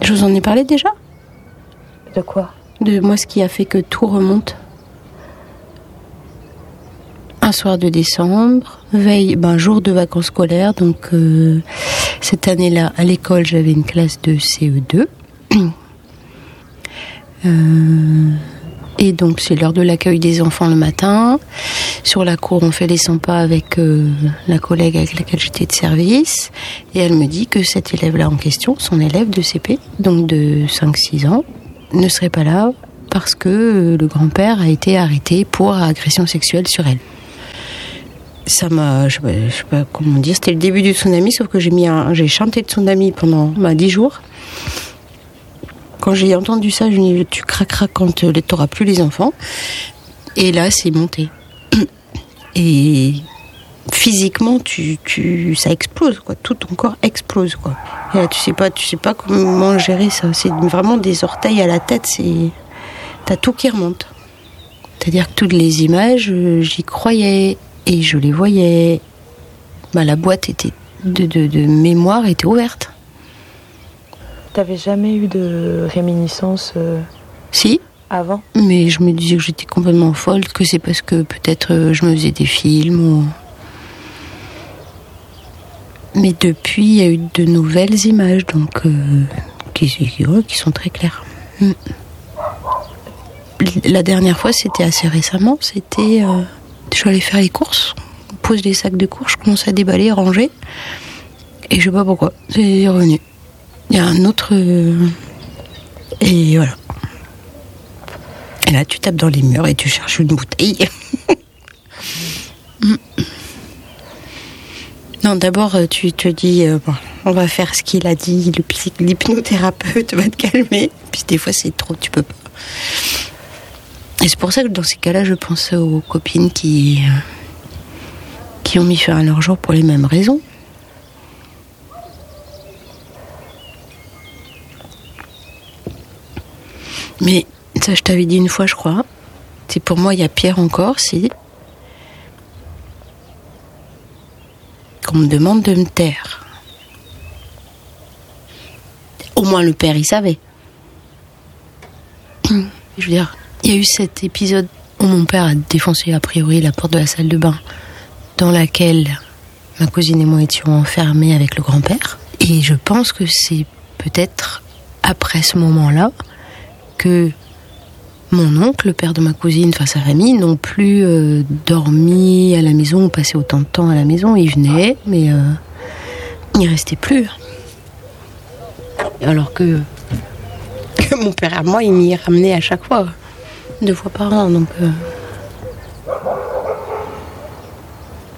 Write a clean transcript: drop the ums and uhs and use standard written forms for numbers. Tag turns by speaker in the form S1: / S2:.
S1: Je vous en ai parlé déjà ?
S2: De quoi ?
S1: De moi, ce qui a fait que tout remonte. Un soir de décembre, jour de vacances scolaires. Donc, cette année-là, à l'école, j'avais une classe de CE2. Et donc, c'est l'heure de l'accueil des enfants le matin. Sur la cour, on fait les 100 pas avec la collègue avec laquelle j'étais de service. Et elle me dit que cet élève-là en question, son élève de CP, donc de 5-6 ans, ne serait pas là parce que le grand-père a été arrêté pour agression sexuelle sur elle. Ça m'a, je sais pas comment dire, c'était le début du tsunami, sauf que j'ai chanté de tsunami pendant 10 jours. Quand j'ai entendu ça, je me dis, tu craqueras quand tu n'auras plus les enfants. Et là, c'est monté. Et physiquement, ça explose, quoi. Tout ton corps explose, quoi. Et là, tu sais pas comment gérer ça. C'est vraiment des orteils à la tête. T'as tout qui remonte. C'est-à-dire que toutes les images, j'y croyais et je les voyais. La boîte de mémoire était ouverte.
S2: T'avais jamais eu de réminiscence
S1: Si.
S2: Avant ?
S1: Mais je me disais que j'étais complètement folle, que c'est parce que peut-être je me faisais des films. Mais depuis, il y a eu de nouvelles images, donc qui sont très claires. La dernière fois, c'était assez récemment. C'était, je suis allée faire les courses, on pose les sacs de courses, je commence à déballer, ranger, et je sais pas pourquoi, c'est revenu. Il y a un autre... et voilà. Et là, tu tapes dans les murs et tu cherches une bouteille. Non, d'abord, tu te dis, on va faire ce qu'il a dit, l'hypnothérapeute va te calmer. Puis des fois, c'est trop, tu peux pas. Et c'est pour ça que dans ces cas-là, je pense aux copines qui ont mis fin à leur jour pour les mêmes raisons. Mais ça, je t'avais dit une fois, je crois. C'est pour moi, il y a pire encore, c'est qu'on me demande de me taire. Au moins, le père, il savait. Je veux dire, il y a eu cet épisode où mon père a défoncé, a priori, la porte de la salle de bain dans laquelle ma cousine et moi étions enfermés avec le grand-père. Et je pense que c'est peut-être après ce moment-là que mon oncle, le père de ma cousine, enfin sa famille, n'ont plus dormi à la maison ou passé autant de temps à la maison. Ils venaient, mais ils restaient plus. Alors que mon père à moi, il m'y ramenait à chaque fois, 2 fois par an. Donc